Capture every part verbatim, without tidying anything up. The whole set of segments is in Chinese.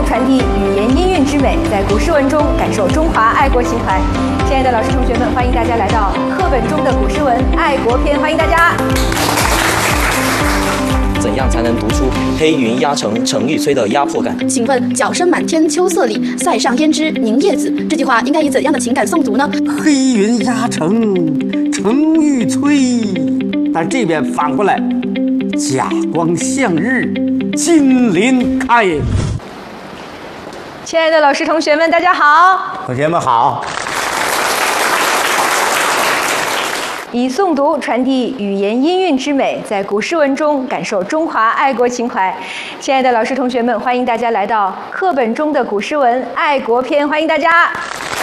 传递语言音韵之美，在古诗文中感受中华爱国情怀。亲爱的老师同学们，欢迎大家来到课本中的古诗文爱国篇，欢迎大家。 怎样才能读出黑云压城城欲摧的压迫感？ 请问“角声满天秋色里，塞上胭脂凝叶子”这句话应该以怎样的情感诵读呢？ 黑云压城城欲摧，但这边反过来，甲光向日金鳞开。 亲爱的老师同学们，大家好。 同学们好。 以诵读传递语言音韵之美，在古诗文中感受中华爱国情怀。亲爱的老师同学们，欢迎大家来到课本中的古诗文爱国篇，欢迎大家。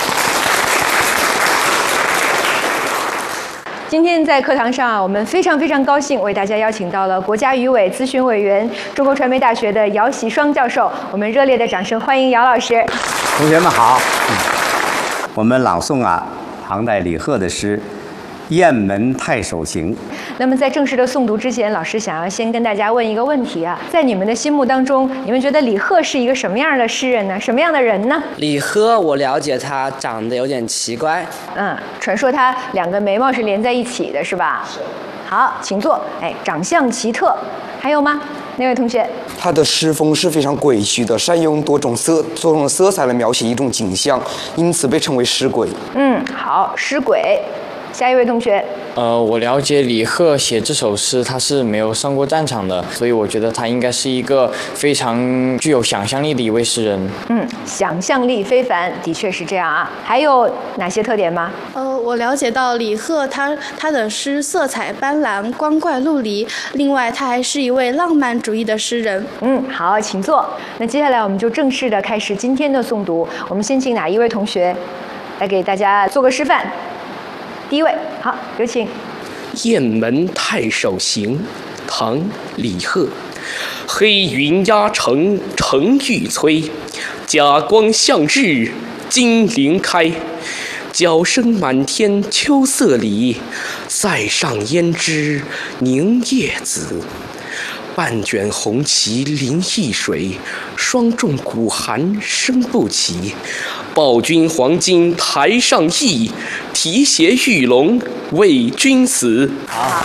今天在课堂上，我们非常非常高兴为大家邀请到了国家语委咨询委员、中国传媒大学的姚喜双教授，我们热烈的掌声欢迎姚老师。 同学们好，嗯、我们朗诵啊，唐代李贺的诗《雁门太守行》。 那么在正式的诵读之前，老师想要先跟大家问一个问题啊，在你们的心目当中，你们觉得李贺是一个什么样的诗人呢？什么样的人呢？ 李贺，我了解他长得有点奇怪。 嗯，传说他两个眉毛是连在一起的，是吧？是。好，请坐。哎，长相奇特，还有吗？那位同学？ 他的诗风是非常诡谲的，善用多种色多种色彩来描写一种景象，因此被称为诗鬼。 嗯，好，诗鬼。下一位同学。 呃，我了解李贺写这首诗，他是没有上过战场的，所以我觉得他应该是一个非常具有想象力的一位诗人。 嗯，想象力非凡，的确是这样啊。还有哪些特点吗？ 呃，我了解到李贺他他的诗色彩斑斓，光怪陆离。另外，他还是一位浪漫主义的诗人。 嗯，好，请坐。那接下来我们就正式的开始今天的诵读。我们先请哪一位同学来给大家做个示范？第一位，好，有请。 《雁门太守行》唐·李贺。黑云压城城欲摧，甲光向日金鳞开。角声满天秋色里，塞上胭脂凝叶子。半卷红旗临易水，霜重鼓寒声不起。报君黄金台上意，提携玉龙为君死。 好，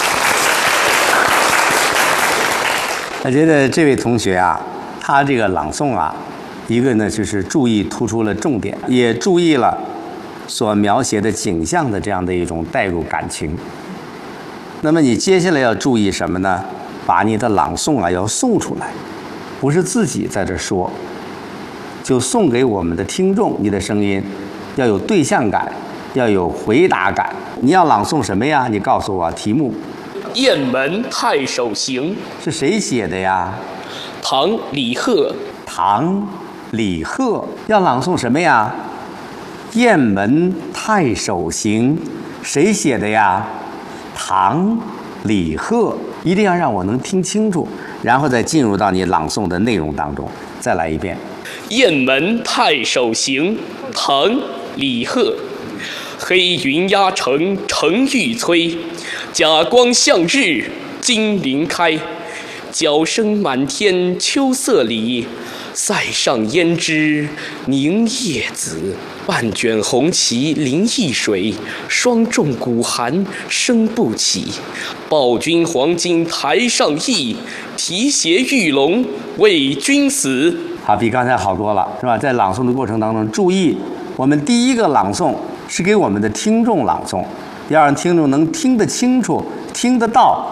我觉得这位同学啊，他这个朗诵啊，一个呢就是注意突出了重点，也注意了所描写的景象的这样的一种带入感情。那么你接下来要注意什么呢？把你的朗诵啊要诵出来，不是自己在这说，就送给我们的听众。你的声音要有对象感，要有回答感。你要朗诵什么呀？你告诉我题目。 《雁门太守行》 是谁写的呀？ 唐·李贺。 唐·李贺要朗诵什么呀？《雁门太守行》谁写的呀？唐·李贺。一定要让我能听清楚，然后再进入到你朗诵的内容当中。再来一遍。 《雁门太守行》唐·李贺。黑云压城城欲摧，甲光向日金鳞开。角声满天秋色里，塞上胭脂凝叶子。半卷红旗临易水，霜重鼓寒声不起。报君黄金台上意，提携玉龙为君死。 好，比刚才好多了，是吧？在朗诵的过程当中，注意，我们第一个朗诵是给我们的听众朗诵，要让听众能听得清楚、听得到。